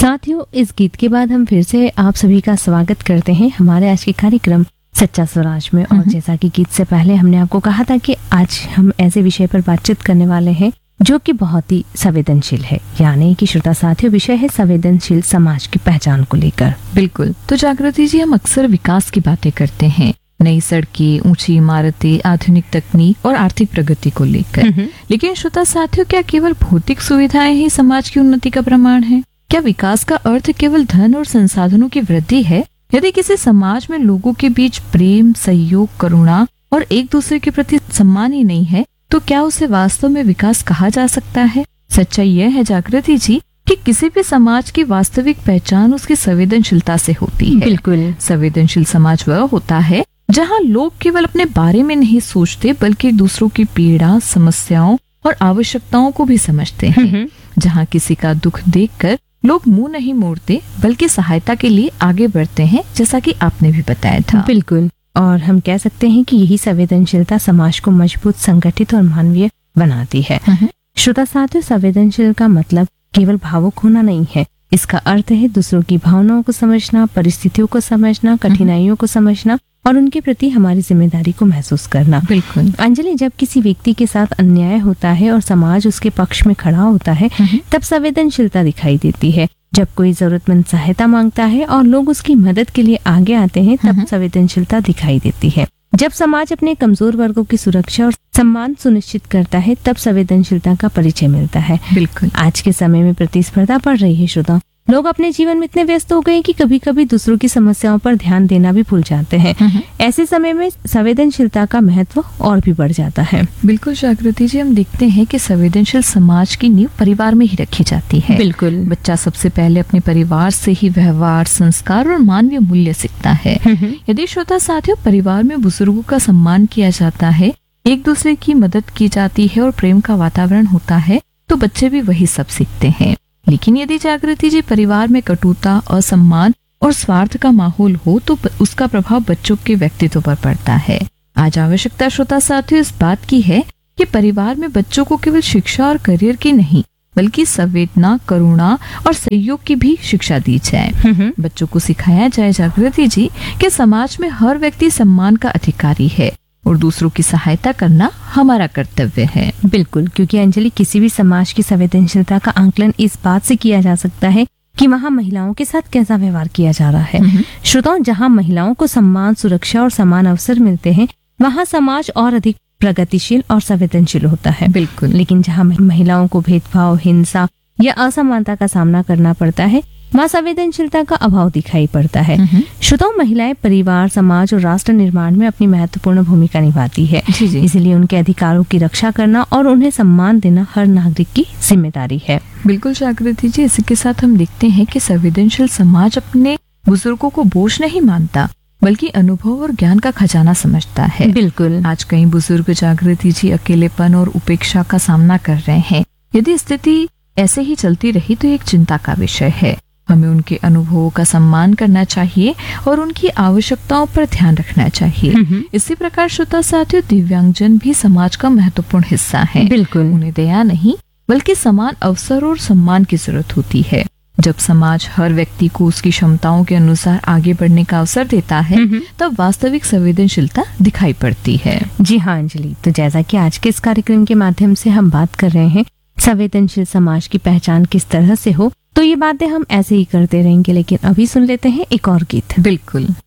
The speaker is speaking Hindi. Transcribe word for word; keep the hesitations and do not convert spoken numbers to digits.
साथियों, इस गीत के बाद हम फिर से आप सभी का स्वागत करते हैं हमारे आज के कार्यक्रम सच्चा स्वराज में। और जैसा कि गीत से पहले हमने आपको कहा था कि आज हम ऐसे विषय पर बातचीत करने वाले हैं जो कि बहुत ही संवेदनशील है, यानी कि श्रोता साथियों, विषय है संवेदनशील समाज की पहचान को लेकर। बिल्कुल। तो जागृति जी, हम अक्सर विकास की बातें करते हैं, नई सड़कें, ऊंची इमारतें, आधुनिक तकनीक और आर्थिक प्रगति को लेकर। लेकिन श्रोता साथियों, क्या केवल भौतिक सुविधाएं ही समाज की उन्नति का प्रमाण है? क्या विकास का अर्थ केवल धन और संसाधनों की वृद्धि है? यदि किसी समाज में लोगों के बीच प्रेम, सहयोग, करुणा और एक दूसरे के प्रति सम्मान ही नहीं है, तो क्या उसे वास्तव में विकास कहा जा सकता है? सच्चाई यह है जागृति जी कि किसी भी समाज की वास्तविक पहचान उसकी संवेदनशीलता से होती है। बिल्कुल। संवेदनशील समाज वह होता है जहाँ लोग केवल अपने बारे में नहीं सोचते, बल्कि दूसरों की पीड़ा, समस्याओं और आवश्यकताओं को भी समझते हैं। जहाँ किसी का दुख देखकर लोग मुंह नहीं मोड़ते, बल्कि सहायता के लिए आगे बढ़ते हैं, जैसा कि आपने भी बताया था। बिल्कुल। और हम कह सकते हैं कि यही संवेदनशीलता समाज को मजबूत, संगठित और मानवीय बनाती है। श्रोता साथियों, संवेदनशील का मतलब केवल भावुक होना नहीं है। इसका अर्थ है दूसरों की भावनाओं को समझना, परिस्थितियों को समझना, कठिनाइयों को समझना और उनके प्रति हमारी जिम्मेदारी को महसूस करना। बिल्कुल। अंजलि, जब किसी व्यक्ति के साथ अन्याय होता है और समाज उसके पक्ष में खड़ा होता है, तब संवेदनशीलता दिखाई देती है। जब कोई जरूरतमंद सहायता मांगता है और लोग उसकी मदद के लिए आगे आते हैं, तब संवेदनशीलता दिखाई देती है। जब समाज अपने कमजोर वर्गों की सुरक्षा और सम्मान सुनिश्चित करता है, तब संवेदनशीलता का परिचय मिलता है। बिल्कुल। आज के समय में प्रतिस्पर्धा बढ़ रही है श्रोता। लोग अपने जीवन में इतने व्यस्त हो गए कि कभी कभी दूसरों की समस्याओं पर ध्यान देना भी भूल जाते हैं। ऐसे समय में संवेदनशीलता का महत्व और भी बढ़ जाता है। बिल्कुल जागृति जी, हम देखते हैं कि संवेदनशील समाज की नींव परिवार में ही रखी जाती है। बिल्कुल। बच्चा सबसे पहले अपने परिवार से ही व्यवहार, संस्कार और मानवीय मूल्य सीखता है। यदि श्रोता साथियों, परिवार में बुजुर्गों का सम्मान किया जाता है, एक दूसरे की मदद की जाती है और प्रेम का वातावरण होता है, तो बच्चे भी वही सब सीखते हैं। लेकिन यदि जागृति जी परिवार में कटुता, असम्मान और स्वार्थ का माहौल हो, तो उसका प्रभाव बच्चों के व्यक्तित्व पर पड़ता है। आज आवश्यकता श्रोता साथियों इस बात की है कि परिवार में बच्चों को केवल शिक्षा और करियर की नहीं, बल्कि संवेदना, करुणा और सहयोग की भी शिक्षा दी जाए। बच्चों को सिखाया जाए जागृति जी कि समाज में हर व्यक्ति सम्मान का अधिकारी है और दूसरों की सहायता करना हमारा कर्तव्य है। बिल्कुल, क्योंकि अंजलि, किसी भी समाज की संवेदनशीलता का आंकलन इस बात से किया जा सकता है कि वहाँ महिलाओं के साथ कैसा व्यवहार किया जा रहा है। श्रोताओं, जहाँ महिलाओं को सम्मान, सुरक्षा और समान अवसर मिलते हैं, वहाँ समाज और अधिक प्रगतिशील और संवेदनशील होता है। बिल्कुल। लेकिन जहाँ महिलाओं को भेदभाव, हिंसा या असमानता का सामना करना पड़ता है, वहाँ संवेदनशीलता का अभाव दिखाई पड़ता है। श्रोताओं, महिलाएं परिवार, समाज और राष्ट्र निर्माण में अपनी महत्वपूर्ण भूमिका निभाती है। इसलिए उनके अधिकारों की रक्षा करना और उन्हें सम्मान देना हर नागरिक की जिम्मेदारी है। बिल्कुल जागृति जी, इसी के साथ हम देखते हैं कि संवेदनशील समाज अपने बुजुर्गों को बोझ नहीं मानता, बल्कि अनुभव और ज्ञान का खजाना समझता है। बिल्कुल। आज कई बुजुर्ग जागृति जी अकेलेपन और उपेक्षा का सामना कर रहे हैं। यदि स्थिति ऐसे ही चलती रही तो एक चिंता का विषय है। हमें उनके अनुभवों का सम्मान करना चाहिए और उनकी आवश्यकताओं पर ध्यान रखना चाहिए। इसी प्रकार श्रोता साथियों, दिव्यांगजन भी समाज का महत्वपूर्ण हिस्सा है। बिल्कुल। उन्हें दया नहीं, बल्कि समान अवसर और सम्मान की जरूरत होती है। जब समाज हर व्यक्ति को उसकी क्षमताओं के अनुसार आगे बढ़ने का अवसर देता है, तब वास्तविक संवेदनशीलता दिखाई पड़ती है। जी हाँ अंजलि, तो जैसा कि आज के इस कार्यक्रम के माध्यम से हम बात कर रहे हैं संवेदनशील समाज की पहचान किस तरह से हो, तो ये बातें हम ऐसे ही करते रहेंगे। लेकिन अभी सुन लेते हैं एक और गीत। बिल्कुल।